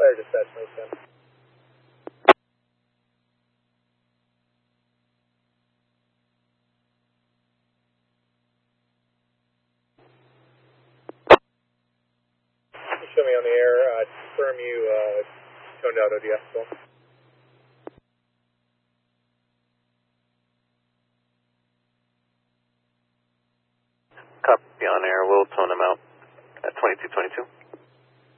Fire dispatch, no sense. Show me on the air, confirm you toned out ODS call. Copy on air, we'll tone them out at 2222.